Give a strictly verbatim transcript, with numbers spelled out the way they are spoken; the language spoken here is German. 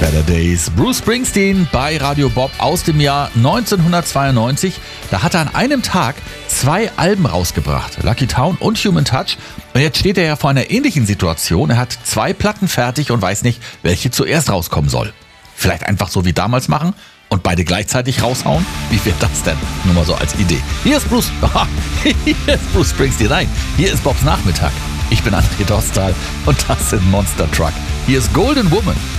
Better Days. Bruce Springsteen bei Radio Bob aus dem Jahr neunzehnhundertzweiundneunzig. Da hat er an einem Tag zwei Alben rausgebracht, Lucky Town und Human Touch. Und jetzt steht er ja vor einer ähnlichen Situation. Er hat zwei Platten fertig und weiß nicht, welche zuerst rauskommen soll. Vielleicht einfach so wie damals machen und beide gleichzeitig raushauen? Wie wäre das denn? Nur mal so als Idee. Hier ist Bruce, hier ist Bruce Springsteen. Nein, hier ist Bobs Nachmittag. Ich bin André Dostal und das sind Monster Truck. Hier ist Golden Woman.